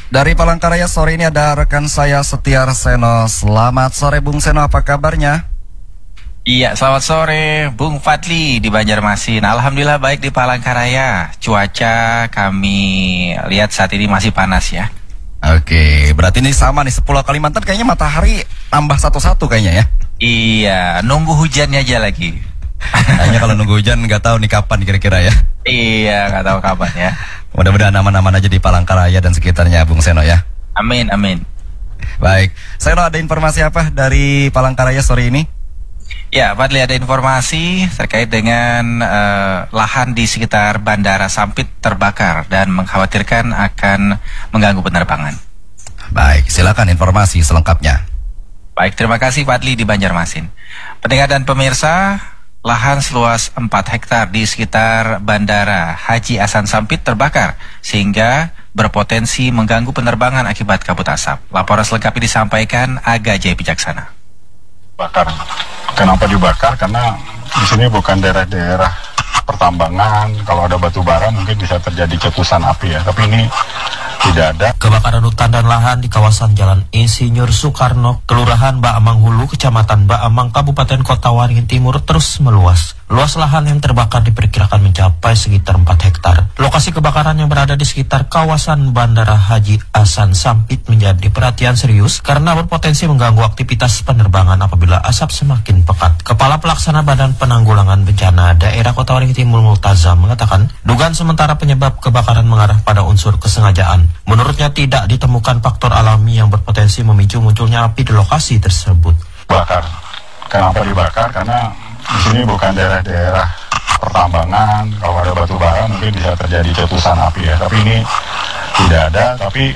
Dari Palangkaraya sore ini ada rekan saya Setiar Seno. Selamat sore Bung Seno, apa kabarnya? Iya, selamat sore Bung Fadli di Banjarmasin. Alhamdulillah baik di Palangkaraya. Cuaca kami lihat saat ini masih panas ya. Oke, berarti ini sama nih, Pulau Kalimantan kayaknya matahari tambah satu-satu kayaknya ya. Iya, nunggu hujannya aja lagi. Kayaknya kalau nunggu hujan nggak tahu nih kapan kira-kira ya. Iya, nggak tahu kapan ya. Mudah-mudahan aman-aman aja di Palangkaraya dan sekitarnya Bung Seno ya. Amin, amin. Baik, Seno ada informasi apa dari Palangkaraya sore ini? Ya, Fadli, ada informasi terkait dengan lahan di sekitar Bandara Sampit terbakar dan mengkhawatirkan akan mengganggu penerbangan. Baik, silakan informasi selengkapnya. Baik, terima kasih Fadli di Banjarmasin. Pendengar dan pemirsa, lahan seluas 4 hektar di sekitar Bandara Haji Hasan Sampit terbakar sehingga berpotensi mengganggu penerbangan akibat kabut asap. Laporan selengkapnya disampaikan Aga Jaya Bijaksana. Bakar. Kenapa dibakar? Karena di sini bukan daerah-daerah pertambangan. Kalau ada batu bara mungkin bisa terjadi cetusan api ya. Tapi ini tidak ada. Kebakaran hutan dan lahan di kawasan Jalan Insinyur Soekarno, Kelurahan Baamang Hulu, Kecamatan Baamang, Kabupaten Kota Waringin Timur terus meluas. Luas lahan yang terbakar diperkirakan mencapai sekitar 4 hektar. Lokasi kebakaran yang berada di sekitar kawasan Bandara Haji Hasan Sampit menjadi perhatian serius karena berpotensi mengganggu aktivitas penerbangan apabila asap semakin pekat. Kepala Pelaksana Badan Penanggulangan Bencana Daerah Kota Waringin Timur Multazam mengatakan, dugaan sementara penyebab kebakaran mengarah pada unsur kesengajaan. Menurutnya tidak ditemukan faktor alami yang berpotensi memicu munculnya api di lokasi tersebut. Bakar. Kenapa dibakar? Karena di sini bukan daerah-daerah pertambangan. Kalau ada batu bara mungkin bisa terjadi cetusan api ya. Tapi ini tidak ada. Tapi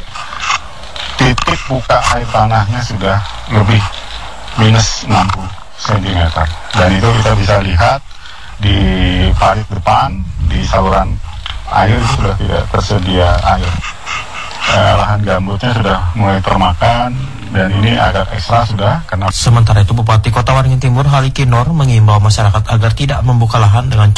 titik buka air tanahnya sudah lebih minus 60 cm. Dan itu kita bisa lihat di parit depan, di saluran air sudah tidak tersedia air. Lahan gambutnya sudah mulai termakan dan ini agak ekstra sudah karena. Sementara itu Bupati Kota Waringin Timur Halikinor mengimbau masyarakat agar tidak membuka lahan dengan